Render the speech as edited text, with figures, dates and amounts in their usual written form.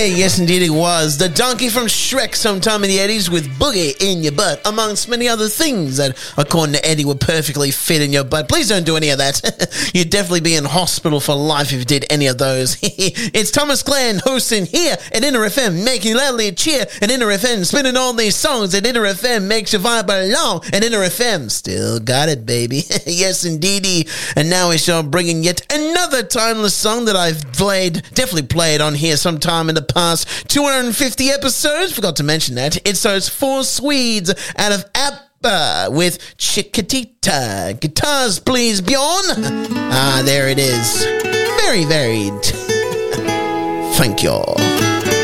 Yes, indeed it was. The donkey from Shrek sometime in the 80s with Boogie in Your Butt, amongst many other things that, according to Eddie, would perfectly fit in your butt. Please don't do any of that. You'd definitely be in hospital for life if you did any of those. It's Thomas Glenn hosting here at Inner FM, making you loudly cheer at Inner FM, spinning all these songs at Inner FM, makes you vibe along at Inner FM. Still got it, baby. Yes, indeedy. And now we shall bring in yet another timeless song that I've definitely played on here sometime in the past 250 episodes. Forgot to mention that. It's those four Swedes out of ABBA with Chiquitita. Guitars, please, Bjorn. There it is. Very varied. Thank you.